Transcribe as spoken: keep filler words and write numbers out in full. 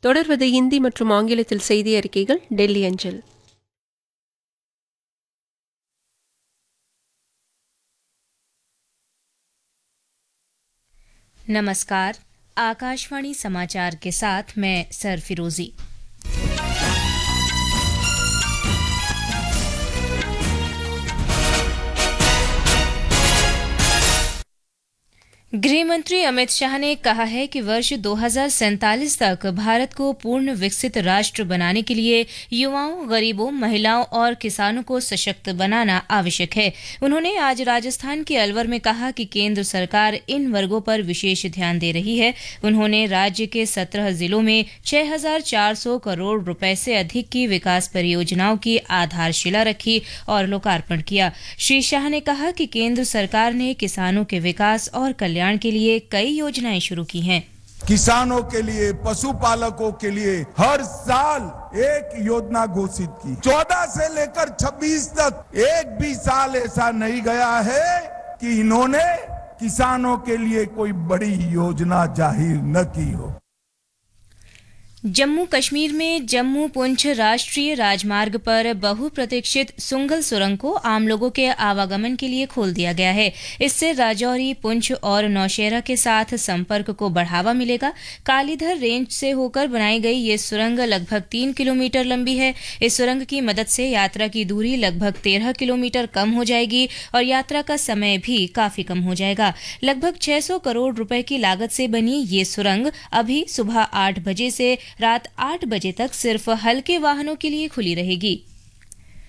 தொடர்வது இந்தி மற்றும் ஆங்கிலத்தில் செய்தி அறிக்கைகள் டெல்லி அஞ்சல். नमस्कार, आकाशवाणी समाचार के साथ मैं सरफिरोजी। गृह मंत्री अमित शाह ने कहा है कि वर्ष दो हज़ार सैंतालीस तक भारत को पूर्ण विकसित राष्ट्र बनाने के लिए युवाओं, गरीबों, महिलाओं और किसानों को सशक्त बनाना आवश्यक है। उन्होंने आज राजस्थान के अलवर में कहा कि केंद्र सरकार इन वर्गों पर विशेष ध्यान दे रही है। उन्होंने राज्य के सत्रह जिलों में छह हजार चार सौ करोड़ रुपए से अधिक की विकास परियोजनाओं की आधारशिला रखी और लोकार्पण किया। श्री शाह ने कहा कि केंद्र सरकार ने किसानों के विकास और कल्याण के लिए कई योजनाएं शुरू की हैं। किसानों के लिए, पशुपालकों के लिए हर साल एक योजना घोषित की। चौदह से लेकर छब्बीस तक एक भी साल ऐसा नहीं गया है कि इन्होंने किसानों के लिए कोई बड़ी योजना जाहिर न की हो। जम्मू कश्मीर में जम्मू पुंछ राष्ट्रीय राजमार्ग पर बहुप्रतीक्षित सुंगल सुरंग को आम लोगों के आवागमन के लिए खोल दिया गया है। इससे राजौरी, पुंछ और नौशेरा के साथ संपर्क को बढ़ावा मिलेगा। कालीधर रेंज से होकर बनाई गई ये सुरंग लगभग तीन किलोमीटर लंबी है। इस सुरंग की मदद से यात्रा की दूरी लगभग तेरह किलोमीटर कम हो जाएगी और यात्रा का समय भी काफी कम हो जाएगा। लगभग छह सौ करोड़ रुपए की लागत से बनी ये सुरंग अभी सुबह आठ बजे से रात आठ बजे तक सिर्फ हल्के वाहनों के लिए खुली रहेगी।